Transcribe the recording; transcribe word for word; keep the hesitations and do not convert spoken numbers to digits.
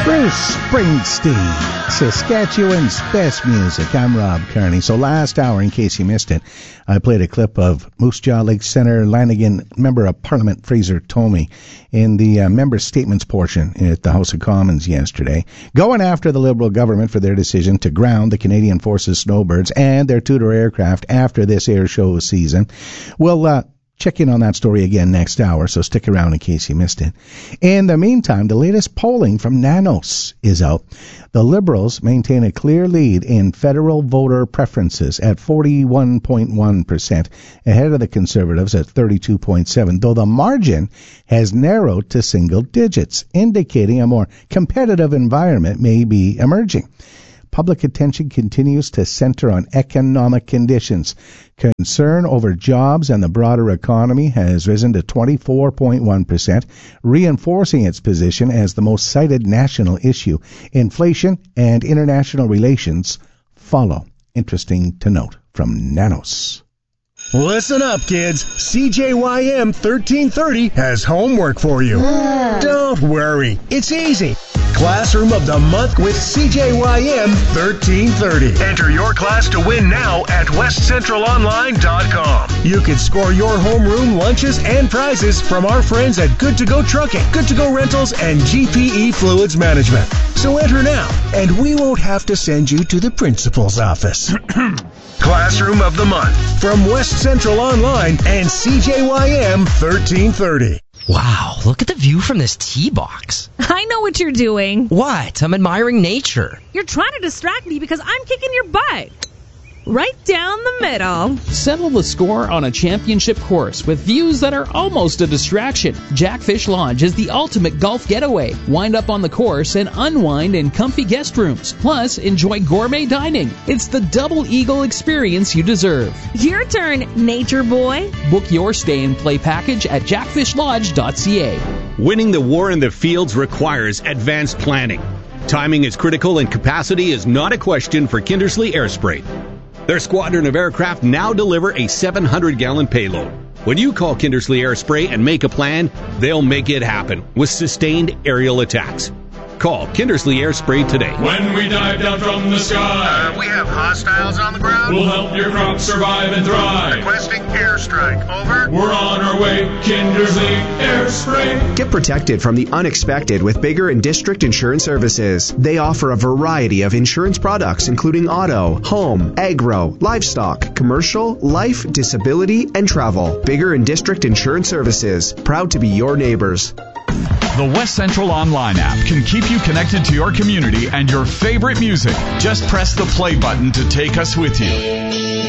Bruce Springsteen, Saskatchewan's best music. I'm Rob Kearney. So last hour, in case you missed it, I played a clip of Moose Jaw Lake Senator Lanigan, Member of Parliament Fraser Tolmie, in the uh, member statements portion at the House of Commons yesterday, going after the Liberal government for their decision to ground the Canadian Forces Snowbirds and their Tudor aircraft after this air show season. We'll uh, check in on that story again next hour, so stick around in case you missed it. In the meantime, the latest polling from Nanos is out. The Liberals maintain a clear lead in federal voter preferences at forty-one point one percent, ahead of the Conservatives at thirty-two point seven, though the margin has narrowed to single digits, indicating a more competitive environment may be emerging. Public attention continues to center on economic conditions. Concern over jobs and the broader economy has risen to twenty-four point one percent, reinforcing its position as the most cited national issue. Inflation and international relations follow. Interesting to note from Nanos. Listen up, kids. C J Y M thirteen thirty has homework for you. Don't worry. It's easy. Classroom of the Month with C J Y M thirteen thirty. Enter your class to win now at west central online dot com. You can score your homeroom lunches and prizes from our friends at Good to Go Trucking, Good to Go Rentals, and G P E Fluids Management. So enter now, and we won't have to send you to the principal's office. Classroom of the Month from West Central Online and C J Y M thirteen thirty. Wow, look at the view from this tee box. I know what you're doing. What? I'm admiring nature. You're trying to distract me because I'm kicking your butt. Right down the middle. Settle the score on a championship course with views that are almost a distraction. Jackfish Lodge is the ultimate golf getaway. Wind up on the course and unwind in comfy guest rooms. Plus, enjoy gourmet dining. It's the double eagle experience you deserve. Your turn, nature boy. Book your stay and play package at jackfish lodge dot c a. Winning the war in the fields requires advanced planning. Timing is critical and capacity is not a question for Kindersley Airspray. Their squadron of aircraft now deliver a seven hundred gallon payload. When you call Kindersley Airspray and make a plan, they'll make it happen with sustained aerial attacks. Call Kindersley Airspray today. When we dive down from the sky, uh, we have hostiles on the ground. We'll help your crops survive and thrive. Requesting airstrike. Over. We're on our way. Kindersley Airspray. Get protected from the unexpected with Bigger and District Insurance Services. They offer a variety of insurance products, including auto, home, agro, livestock, commercial, life, disability, and travel. Bigger and District Insurance Services. Proud to be your neighbors. The West Central Online app can keep you connected to your community and your favorite music. Just press the play button to take us with you.